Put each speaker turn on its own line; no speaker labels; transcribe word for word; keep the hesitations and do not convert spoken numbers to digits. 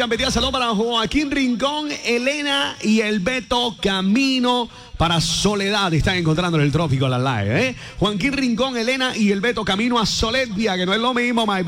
Gambetea, salón para Joaquín Rincón, Elena y el Beto Camino para Soledad. Están encontrando en el trópico las live, ¿eh? Joaquín Rincón, Elena y el Beto Camino a Soledad, que no es lo mismo, my